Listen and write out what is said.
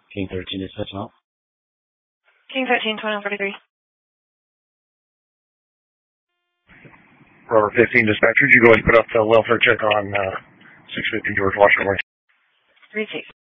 King 13 dispatch now. King 13, 2143. Rover 15 dispatcher, you go ahead and put up the welfare check on 650 George Washington. 3-2.